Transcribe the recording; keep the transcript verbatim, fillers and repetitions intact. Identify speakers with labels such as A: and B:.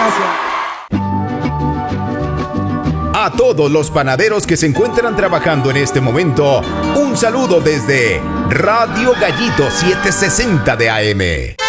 A: gracias.
B: A todos los panaderos que se encuentran trabajando en este momento, un saludo desde Radio Gallito setecientos sesenta de A M.